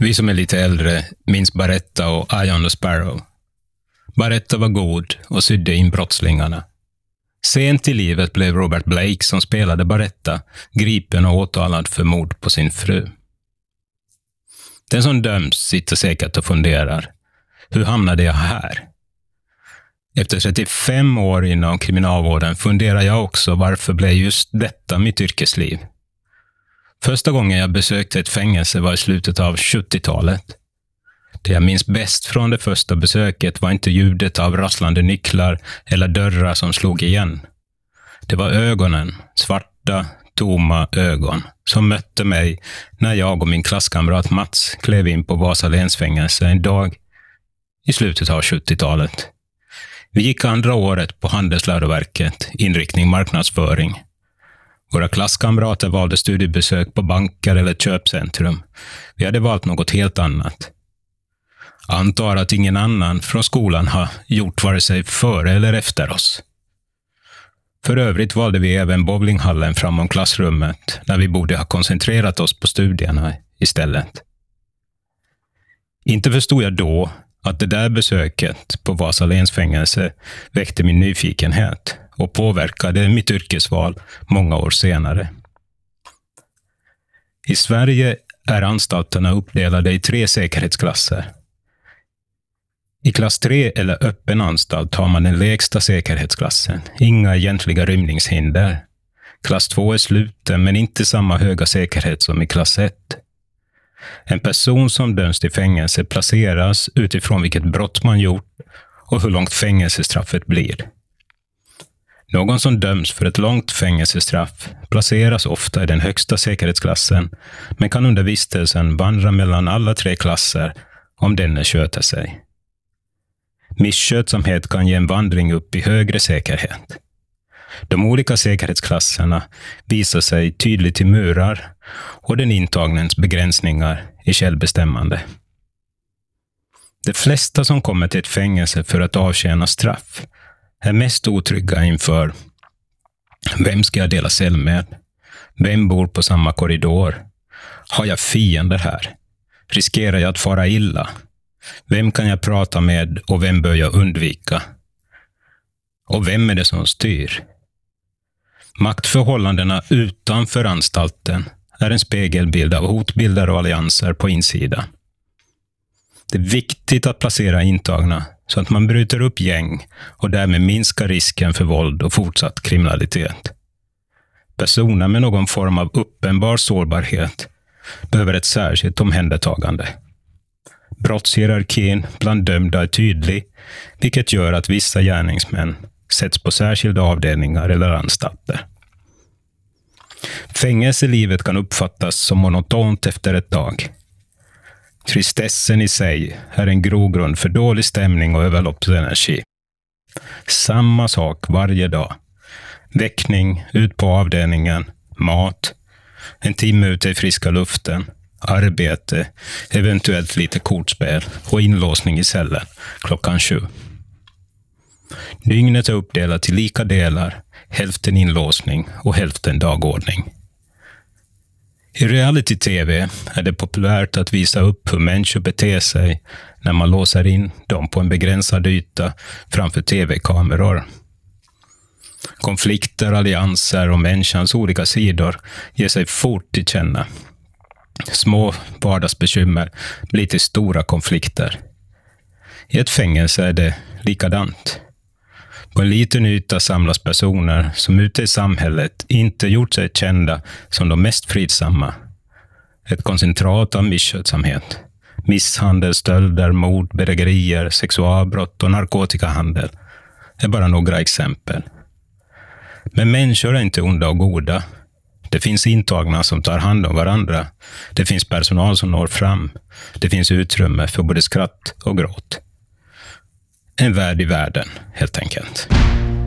Vi som är lite äldre minns Baretta och Eye on the Sparrow. Baretta var god och sydde in brottslingarna. Sent i livet blev Robert Blake, som spelade Baretta, gripen och åtalad för mord på sin fru. Den som döms sitter säkert och funderar: hur hamnade jag här? Efter 35 år inom kriminalvården funderar jag också, varför blev just detta mitt yrkesliv? Första gången jag besökte ett fängelse var i slutet av 70-talet. Det jag minns bäst från det första besöket var inte ljudet av rasslande nycklar eller dörrar som slog igen. Det var ögonen, svarta, tomma ögon, som mötte mig när jag och min klasskamrat Mats klev in på Vasaläns fängelse en dag i slutet av 70-talet. Vi gick andra året på Handelsläroverket, inriktning marknadsföring. Våra klasskamrater valde studiebesök på banker eller köpcentrum. Vi hade valt något helt annat. Antar att ingen annan från skolan har gjort vare sig före eller efter oss. För övrigt valde vi även bowlinghallen framom klassrummet, när vi borde ha koncentrerat oss på studierna istället. Inte förstod jag då att det där besöket på Vasaläns fängelse väckte min nyfikenhet och påverkade mitt yrkesval många år senare. I Sverige är anstalterna uppdelade i 3 säkerhetsklasser. I klass 3 eller öppen anstalt har man den lägsta säkerhetsklassen, inga egentliga rymningshinder. Klass 2 är sluten men inte samma höga säkerhet som i klass 1. En person som döms till fängelse placeras utifrån vilket brott man gjort och hur långt fängelsestraffet blir. Någon som döms för ett långt fängelsestraff placeras ofta i den högsta säkerhetsklassen, men kan under vistelsen vandra mellan alla 3 klasser om denne sköter sig. Misskötsamhet kan ge en vandring upp i högre säkerhet. De olika säkerhetsklasserna visar sig tydligt i murar och den intagnens begränsningar i självbestämmande. De flesta som kommer till ett fängelse för att avtjäna straff är mest otrygga inför: vem ska jag dela cell med? Vem bor på samma korridor? Har jag fiender här? Riskerar jag att fara illa? Vem kan jag prata med och vem bör jag undvika? Och vem är det som styr? Maktförhållandena utanför anstalten är en spegelbild av hotbilder och allianser på insidan. Det är viktigt att placera intagna så att man bryter upp gäng och därmed minskar risken för våld och fortsatt kriminalitet. Personer med någon form av uppenbar sårbarhet behöver ett särskilt omhändertagande. Brottshierarkin bland dömda är tydlig, vilket gör att vissa gärningsmän sätts på särskilda avdelningar eller anstalter. Fängelselivet kan uppfattas som monotont efter ett tag. Tristessen i sig är en grogrund för dålig stämning och överloppsenergi. Samma sak varje dag. Väckning, ut på avdelningen, mat, en timme ute i friska luften, arbete, eventuellt lite kortspel och inlåsning i cellen klockan 7. Dygnet är uppdelat till lika delar, hälften inlåsning och hälften dagordning. I reality-tv är det populärt att visa upp hur människor beter sig när man låser in dem på en begränsad yta framför tv-kameror. Konflikter, allianser och människans olika sidor ger sig fort till känna. Små vardagsbekymmer blir till stora konflikter. I ett fängelse är det likadant. På en liten yta samlas personer som ute i samhället inte gjort sig kända som de mest fridsamma. Ett koncentrat av misskötsamhet. Misshandel, stölder, mord, bedrägerier, sexualbrott och narkotikahandel är bara några exempel. Men människor är inte onda och goda. Det finns intagna som tar hand om varandra. Det finns personal som når fram. Det finns utrymme för både skratt och gråt. En värld i världen, helt enkelt.